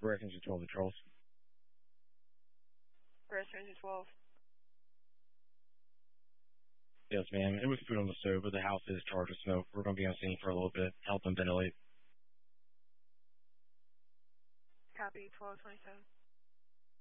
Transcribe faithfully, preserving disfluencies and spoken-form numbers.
Progress Engine twelve to Charles. Progress Engine twelve. Yes, ma'am. It was food on the stove, but the house is charged with smoke. We're going to be on scene for a little bit, help them ventilate. Copy, twelve twenty-seven.